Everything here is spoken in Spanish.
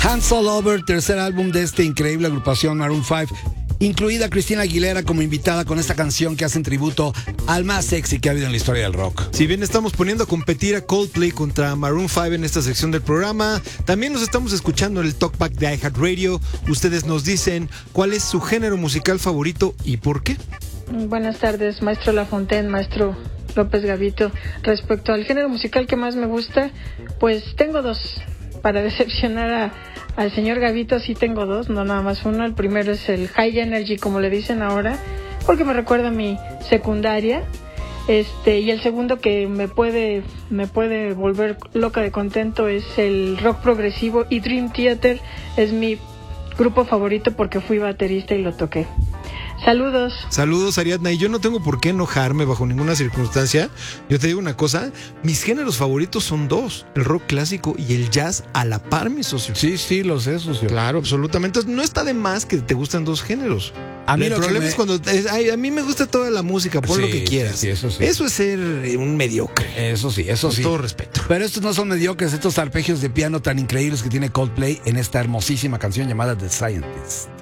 Hands All Over, tercer álbum de esta increíble agrupación Maroon 5, incluida Christina Aguilera como invitada con esta canción que hacen tributo al más sexy que ha habido en la historia del rock. Si bien estamos poniendo a competir a Coldplay contra Maroon 5 en esta sección del programa, también nos estamos escuchando en el Talkback de iHeartRadio. Ustedes nos dicen cuál es su género musical favorito y por qué. Buenas tardes, maestro Lafontaine, maestro López Gavito. Respecto al género musical que más me gusta, pues tengo dos. Para decepcionar al señor Gavito, sí tengo dos, no nada más uno. El primero es el High Energy, como le dicen ahora, porque me recuerda a mi secundaria. Y el segundo que me puede volver loca de contento es el rock progresivo, y Dream Theater es mi grupo favorito porque fui baterista y lo toqué. Saludos. Saludos, Ariadna. Y yo no tengo por qué enojarme bajo ninguna circunstancia. Yo te digo una cosa, mis géneros favoritos son dos, el rock clásico y el jazz a la par, mi socio. Sí, lo sé, socio. Claro, absolutamente. Entonces, no está de más que te gustan dos géneros. A mí el problema es cuando a mí me gusta toda la música, pon lo que quieras. Sí, eso sí. Eso es ser un mediocre. Eso sí. Con todo respeto. Pero estos no son mediocres, estos arpegios de piano tan increíbles que tiene Coldplay en esta hermosísima canción llamada The Scientist.